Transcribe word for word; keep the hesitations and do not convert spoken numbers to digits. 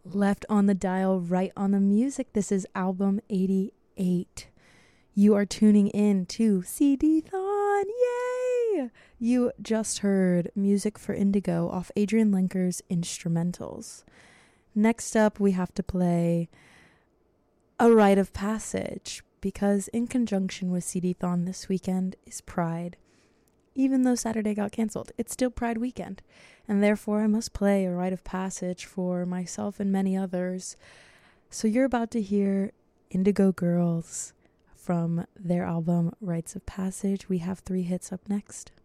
Left on the dial, right on the music. This is album eighty-eight. You are tuning in to C D-Thon. Yay! You just heard Music for Indigo off Adrian Lenker's Instrumentals. Next up, we have to play A Rite of Passage, because in conjunction with C D-Thon this weekend is Pride. Even though Saturday got cancelled, it's still Pride weekend, and therefore I must play A Rite of Passage for myself and many others. So you're about to hear Indigo Girls from their album Rites of Passage. We have three hits up next.